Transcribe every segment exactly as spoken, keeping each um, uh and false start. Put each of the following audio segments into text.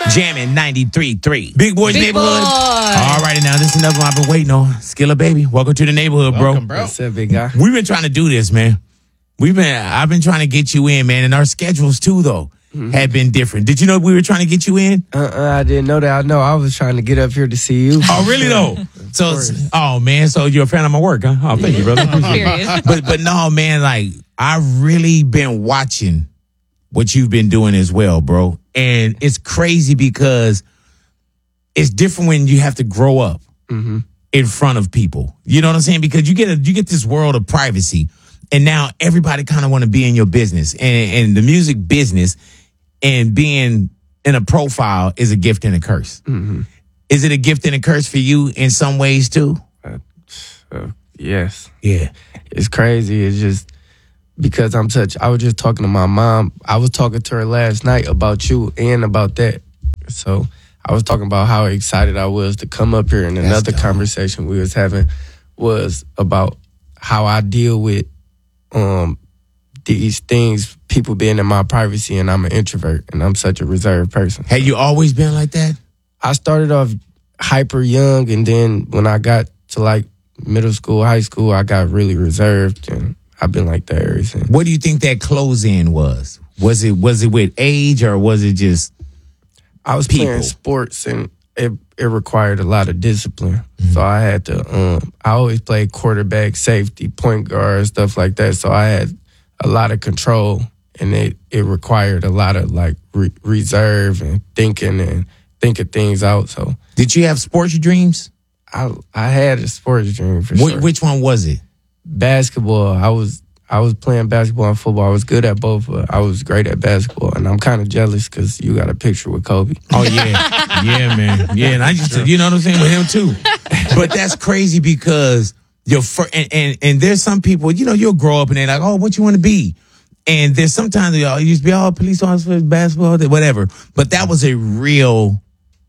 Jamming ninety-three point three. Big Boys Big Neighborhood. Boy. All righty, now this is another one I've been waiting on. Skilla Baby, welcome to the neighborhood, bro. Welcome, bro. What's up, big guy? We've been trying to do this, man. We've been, I've been trying to get you in, man, and our schedules too, though, mm-hmm. have been different. Did you know we were trying to get you in? Uh-uh, I didn't know that. I know I was trying to get up here to see you. Oh, really though? So, oh man, so you're a fan of my work, huh? Oh, thank you, brother. Period. But, but no, man, like I've really been watching what you've been doing as well, bro, and it's crazy because it's different when you have to grow up mm-hmm. in front of people. You know what I'm saying? Because you get a, you get this world of privacy, and now everybody kind of want to be in your business, and, and the music business, and being in a profile is a gift and a curse. Mm-hmm. Is it a gift and a curse for you in some ways too? Uh, uh, yes. Yeah. It's crazy. It's just because I'm touched. I was just talking to my mom. I was talking to her last night about you and about that. So I was talking about how excited I was to come up here, and That's another dope. conversation we was having was about how I deal with um these things, people being in my privacy, and I'm an introvert, and I'm such a reserved person. Have you always been like that? I started off hyper young, and then when I got to like middle school, high school, I got really reserved, and I've been like that ever since. What do you think that close in was? Was it was it with age, or was it just I was people? playing sports, and it it required a lot of discipline. Mm-hmm. So I had to. Um, I always played quarterback, safety, point guard, stuff like that. So I had a lot of control, and it it required a lot of like re- reserve and thinking and thinking things out. So Did you have sports dreams? I I had a sports dream for Wh- sure. Which one was it? Basketball. I was I was playing basketball and football. I was good at both, but I was great at basketball, and I'm kind of jealous because you got a picture with Kobe. Oh yeah, yeah, man, yeah. And I used to, you know what I'm saying, with him too. But that's crazy because your fir- and, and and there's some people, you know, you'll grow up and they're like, oh, what you want to be? And there's sometimes you used to be, oh, police officer, basketball, whatever. But that was a real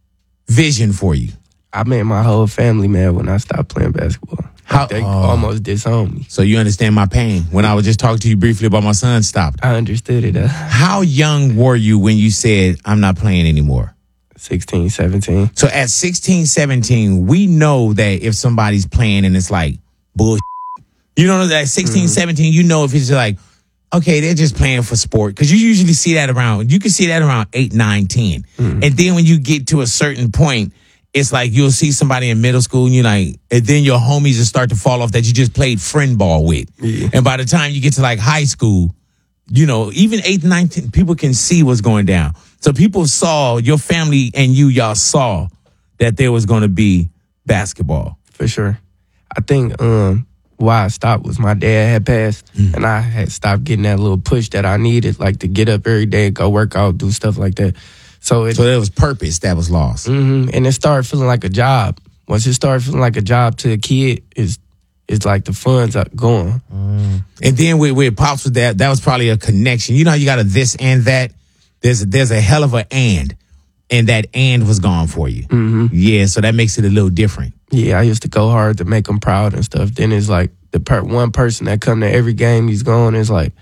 vision for you. I made my whole family mad when I stopped playing basketball. How- They oh. almost disowned me. So you understand my pain. When I was just talking to you briefly about my son stopped. I understood it. Uh, How young were you when you said, I'm not playing anymore? sixteen, seventeen. So at sixteen, seventeen, we know that if somebody's playing and it's like bullshit, you know, that sixteen, Mm-hmm. seventeen, you know, if it's like, okay, they're just playing for sport. Cause you usually see that around, you can see that around eight, nine, ten. Mm-hmm. And then when you get to a certain point, it's like you'll see somebody in middle school and you're like, and then your homies will start to fall off that you just played friend ball with. Yeah. And by the time you get to like high school, you know, even eight, nine, ten, people can see what's going down. So people saw, your family and you, y'all saw that there was going to be basketball. For sure. I think um, why I stopped was my dad had passed, Mm. and I had stopped getting that little push that I needed, like to get up every day, go work out, do stuff like that. So it So there was purpose that was lost. hmm and it started feeling like a job. Once it started feeling like a job to a kid, is it's like the funds are going. And then with, with Pops with that, that was probably a connection. You know, you got a this and that. There's there's a hell of a and, and that and was gone for you. Mm-hmm. Yeah, so that makes it a little different. Yeah, I used to go hard to make them proud and stuff. Then it's like the per- one person that come to every game he's going is like,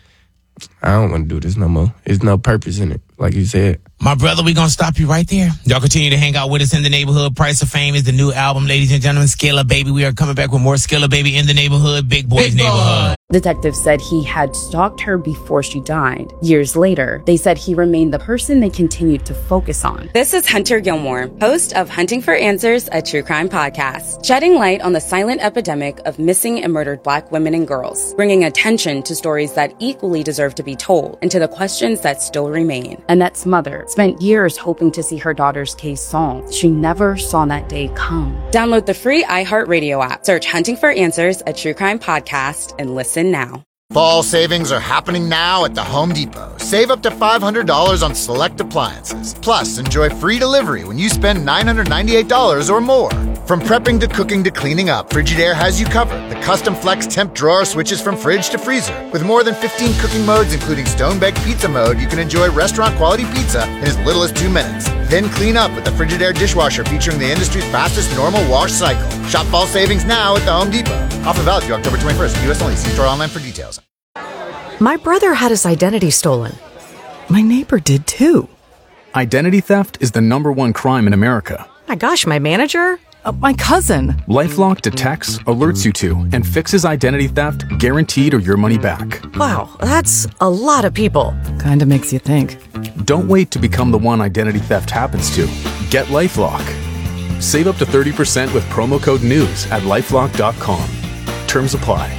I don't want to do this no more. There's no purpose in it, like you said. My brother, we gonna stop you right there. Y'all continue to hang out with us in the neighborhood. Price of Fame is the new album, ladies and gentlemen. Skilla Baby. We are coming back with more Skilla Baby in the neighborhood. Big Boys Big Boy. Neighborhood. Detectives said he had stalked her before she died. Years later, they said he remained the person they continued to focus on. This is Hunter Gilmore, host of Hunting for Answers, a true crime podcast, shedding light on the silent epidemic of missing and murdered Black women and girls, bringing attention to stories that equally deserve to be told and to the questions that still remain. Annette's mother spent years hoping to see her daughter's case solved. She never saw that day come. Download the free iHeartRadio app, search Hunting for Answers, a true crime podcast, and listen now. Fall savings are happening now at the Home Depot. Save up to five hundred dollars on select appliances. Plus, enjoy free delivery when you spend nine hundred ninety-eight dollars or more. From prepping to cooking to cleaning up, Frigidaire has you covered. The custom flex temp drawer switches from fridge to freezer. With more than fifteen cooking modes, including stone-baked pizza mode, you can enjoy restaurant-quality pizza in as little as two minutes. Then clean up with the Frigidaire dishwasher featuring the industry's fastest normal wash cycle. Shop fall savings now at the Home Depot. Offer valid through October twenty-first. U S only. See store online for details. My brother had his identity stolen. My neighbor did too. Identity theft is the number one crime in America. My gosh, my manager? Uh, my cousin. LifeLock detects, alerts you to, and fixes identity theft guaranteed or your money back. Wow, that's a lot of people. Kinda makes you think. Don't wait to become the one identity theft happens to. Get LifeLock. Save up to thirty percent with promo code NEWS at lifelock dot com. Terms apply.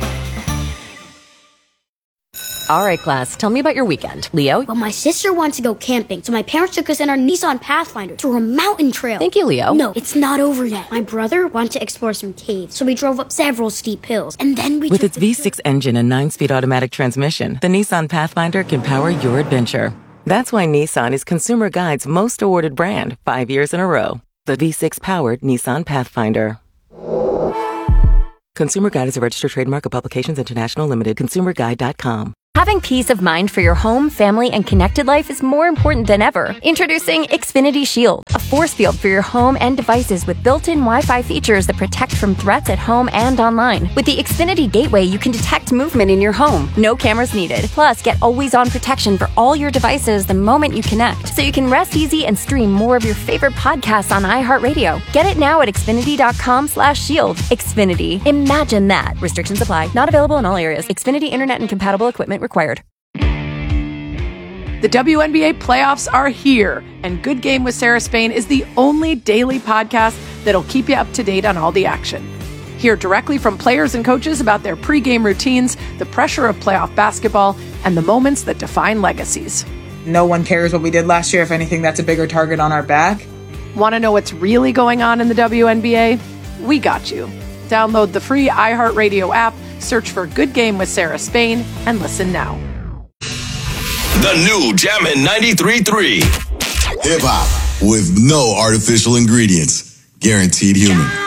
All right, class, tell me about your weekend. Leo? Well, my sister wants to go camping, so my parents took us in our Nissan Pathfinder to a mountain trail. Thank you, Leo. No, it's not over yet. My brother wanted to explore some caves, so we drove up several steep hills, and then we With its V six engine and nine-speed automatic transmission, the Nissan Pathfinder can power your adventure. That's why Nissan is Consumer Guide's most awarded brand, five years in a row. The V six-powered Nissan Pathfinder. Consumer Guide is a registered trademark of Publications International Limited. consumer guide dot com. Having peace of mind for your home, family, and connected life is more important than ever. Introducing Xfinity Shield, a force field for your home and devices with built-in Wi-Fi features that protect from threats at home and online. With the Xfinity Gateway, you can detect movement in your home. No cameras needed. Plus, get always-on protection for all your devices the moment you connect, so you can rest easy and stream more of your favorite podcasts on iHeartRadio. Get it now at xfinity dot com slash shield. Xfinity. Imagine that. Restrictions apply. Not available in all areas. Xfinity Internet and compatible equipment required. The W N B A playoffs are here, and Good Game with Sarah Spain is the only daily podcast that'll keep you up to date on all the action. Hear directly from players and coaches about their pregame routines, the pressure of playoff basketball, and the moments that define legacies. No one cares what we did last year. If anything, that's a bigger target on our back. Want to know what's really going on in the W N B A? We got you. Download the free iHeartRadio app, search for Good Game with Sarah Spain, and listen now. The new Jammin' ninety-three point three. Hip hop with no artificial ingredients. Guaranteed human.